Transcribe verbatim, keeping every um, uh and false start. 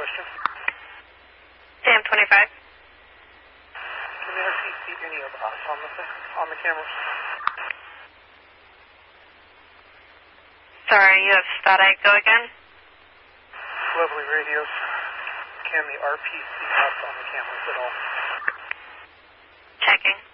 question. Sam twenty-five. Can the R P see any of us on the, on the cameras? Sorry, you have static. Go again. Lovely radios. Can the R P see us on the cameras at all? Checking.